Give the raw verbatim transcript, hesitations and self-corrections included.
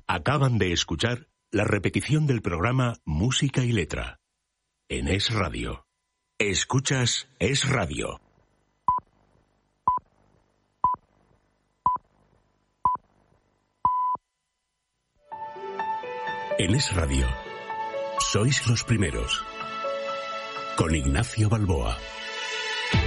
Acaban de escuchar la repetición del programa Música y Letra en Es Radio. Escuchas Es Radio. En Es Radio, sois los primeros. Con Ignacio Balboa.